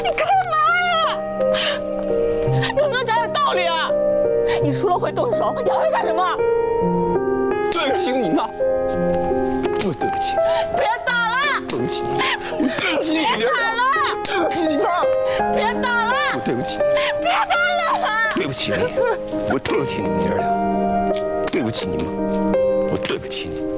你干嘛呀？跟哥讲点道理啊！你除了会动手，你还会干什么？ 对不起你妈，我对不起你。 别打了！ 对不起你，我对不起你， 别打了！ 对不起你妈， 别打了！ 我对不起你， 别打了！ 对不起你，我对不起你娘俩，对不起你妈，我对不起你。